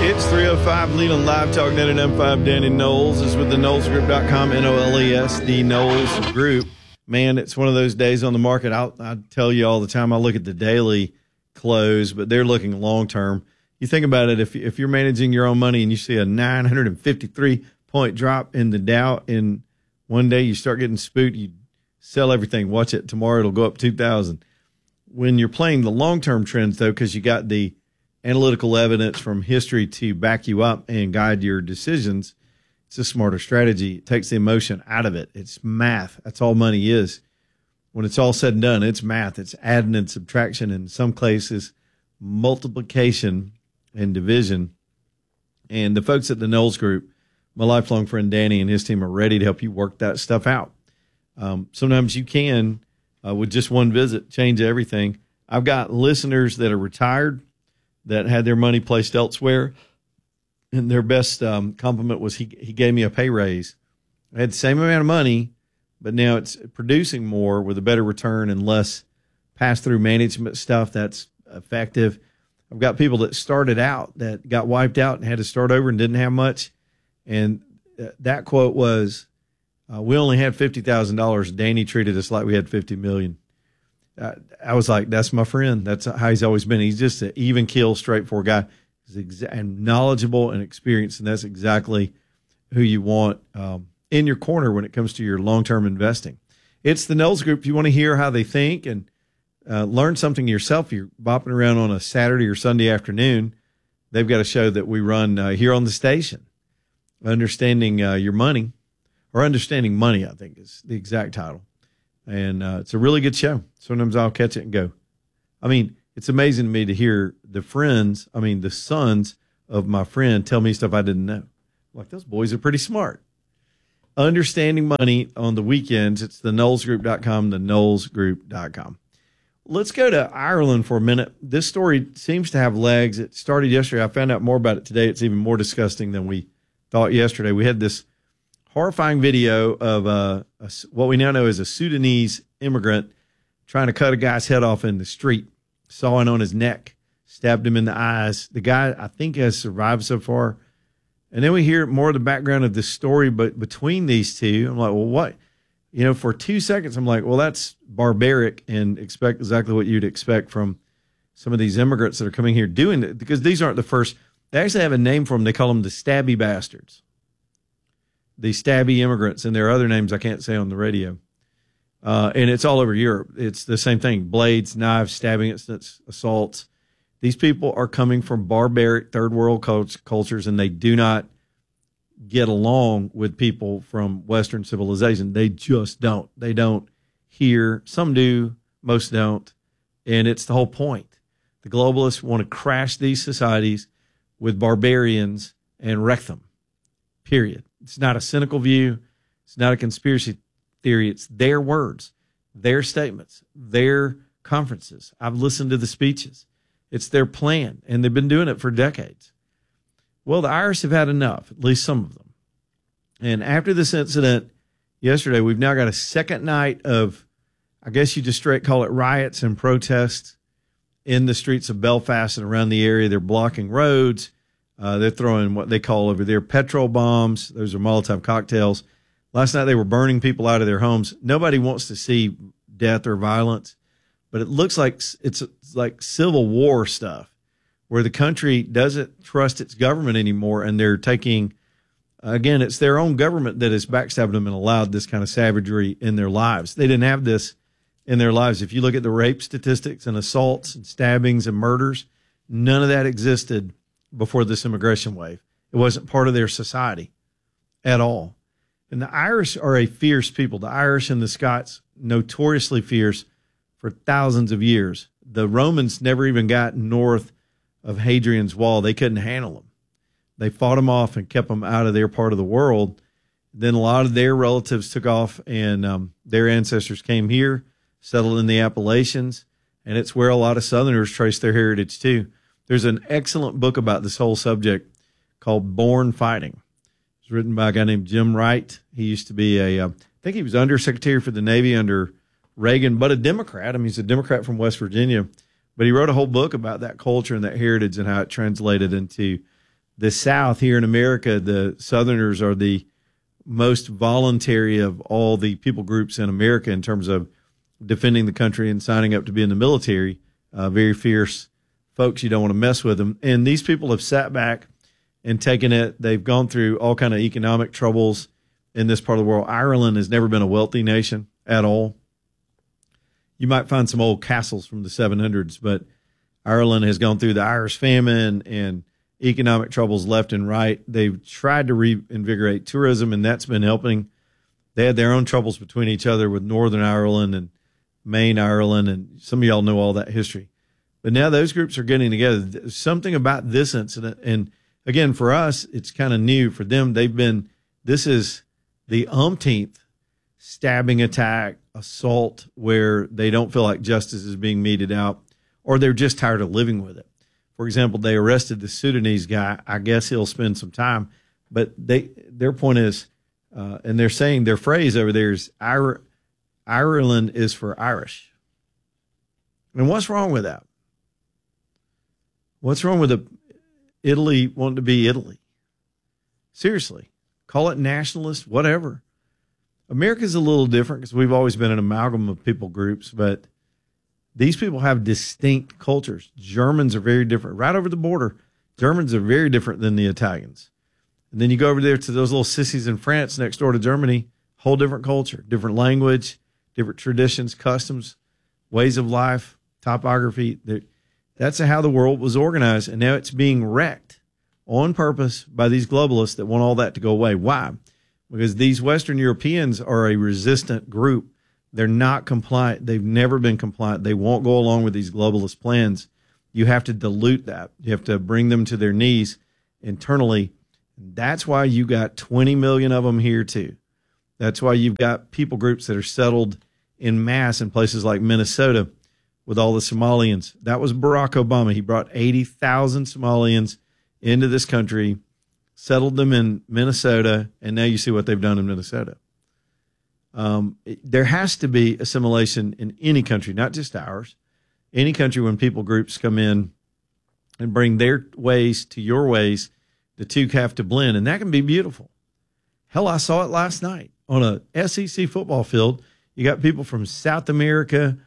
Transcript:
It's 3:05 Leland Live Talk Net at M5. Danny Knowles is with the KnowlesGroup.com, Knowles, the Knowles Group. Man, it's one of those days on the market. I tell you all the time, I look at the daily close, but they're looking long term. You think about it, if you're managing your own money and you see a 953-point drop in the Dow in one day, you start getting spooked. You sell everything. Watch it. Tomorrow it'll go up 2,000. When you're playing the long-term trends, though, because you got the analytical evidence from history to back you up and guide your decisions, it's a smarter strategy. It takes the emotion out of it. It's math. That's all money is. When it's all said and done, it's math. It's adding and subtraction, in some cases, multiplication and division. And the folks at the Knowles Group, my lifelong friend Danny and his team, are ready to help you work that stuff out. Sometimes you can, with just one visit, change everything. I've got listeners that are retired that had their money placed elsewhere, and their best compliment was he gave me a pay raise. I had the same amount of money, but now it's producing more with a better return and less pass-through management stuff that's effective. I've got people that started out that got wiped out and had to start over and didn't have much, and that quote was, we only had $50,000. Danny treated us like we had $50 million. I was like, that's my friend. That's how he's always been. He's just an even keel, straightforward guy. He's and knowledgeable and experienced, and that's exactly who you want in your corner when it comes to your long-term investing. It's the Knowles Group. If you want to hear how they think and learn something yourself, you're bopping around on a Saturday or Sunday afternoon, they've got a show that we run here on the station, Understanding Your Money, or Understanding Money, I think is the exact title. And it's a really good show. Sometimes I'll catch it and go. I mean, it's amazing to me to hear the sons of my friend tell me stuff I didn't know. Like, those boys are pretty smart. Understanding Money on the weekends. It's the KnowlesGroup.com, the KnowlesGroup.com. Let's go to Ireland for a minute. This story seems to have legs. It started yesterday. I found out more about it today. It's even more disgusting than we thought yesterday. We had this horrifying video of what we now know is a Sudanese immigrant trying to cut a guy's head off in the street, sawing on his neck, stabbed him in the eyes. The guy, I think, has survived so far. And then we hear more of the background of this story, but between these two, I'm like, well, what? You know, for 2 seconds, I'm like, well, that's barbaric, and expect exactly what you'd expect from some of these immigrants that are coming here doing it, because these aren't the first. They actually have a name for them. They call them the stabby bastards. The stabby immigrants, and there are other names I can't say on the radio. And it's all over Europe. It's the same thing. Blades, knives, stabbing incidents, assaults. These people are coming from barbaric third world cultures, and they do not get along with people from Western civilization. They just don't. They don't hear. Some do, most don't. And it's the whole point. The globalists want to crash these societies with barbarians and wreck them, period. It's not a cynical view. It's not a conspiracy theory. It's their words, their statements, their conferences. I've listened to the speeches. It's their plan, and they've been doing it for decades. Well, the Irish have had enough, at least some of them. And after this incident yesterday, we've now got a second night of, I guess you just straight call it riots and protests in the streets of Belfast and around the area. They're blocking roads. They're throwing what they call over there petrol bombs. Those are Molotov cocktails. Last night they were burning people out of their homes. Nobody wants to see death or violence, but it looks like it's like Civil War stuff where the country doesn't trust its government anymore, and they're taking, again, it's their own government that has backstabbed them and allowed this kind of savagery in their lives. They didn't have this in their lives. If you look at the rape statistics and assaults and stabbings and murders, none of that existed before this immigration wave. It wasn't part of their society at all. And the Irish are a fierce people. The Irish and the Scots, notoriously fierce for thousands of years. The Romans never even got north of Hadrian's Wall. They couldn't handle them. They fought them off and kept them out of their part of the world. Then a lot of their relatives took off, and their ancestors came here, settled in the Appalachians, and it's where a lot of Southerners trace their heritage too. There's an excellent book about this whole subject called Born Fighting. It's written by a guy named Jim Wright. He used to be I think he was Undersecretary for the Navy under Reagan, but a Democrat. I mean, he's a Democrat from West Virginia. But he wrote a whole book about that culture and that heritage and how it translated into the South here in America, the Southerners are the most voluntary of all the people groups in America in terms of defending the country and signing up to be in the military. Very fierce folks. You don't want to mess with them. And these people have sat back and taken it. They've gone through all kind of economic troubles in this part of the world. Ireland has never been a wealthy nation at all. You might find some old castles from the 700s, but Ireland has gone through the Irish famine and economic troubles left and right. They've tried to reinvigorate tourism, and that's been helping. They had their own troubles between each other with Northern Ireland and Main Ireland, and some of y'all know all that history. But now those groups are getting together. There's something about this incident, and again, for us, it's kind of new. For them, this is the umpteenth stabbing attack, assault, where they don't feel like justice is being meted out, or they're just tired of living with it. For example, they arrested the Sudanese guy. I guess he'll spend some time, but their point is, and they're saying their phrase over there is Ireland is for Irish. And what's wrong with that? What's wrong with Italy wanting to be Italy? Seriously, call it nationalist, whatever. America's a little different because we've always been an amalgam of people groups, but these people have distinct cultures. Germans are very different. Right over the border, Germans are very different than the Italians. And then you go over there to those little sissies in France next door to Germany, whole different culture, different language, different traditions, customs, ways of life, topography. That's how the world was organized, and now it's being wrecked on purpose by these globalists that want all that to go away. Why? Because these Western Europeans are a resistant group. They're not compliant. They've never been compliant. They won't go along with these globalist plans. You have to dilute that. You have to bring them to their knees internally. That's why you got 20 million of them here too. That's why you've got people groups that are settled in mass in places like Minnesota with all the Somalians. That was Barack Obama. He brought 80,000 Somalians into this country, settled them in Minnesota, and now you see what they've done in Minnesota. There has to be assimilation in any country, not just ours. Any country, when people groups come in and bring their ways to your ways, the two have to blend, and that can be beautiful. Hell, I saw it last night on a SEC football field. You got people from South America,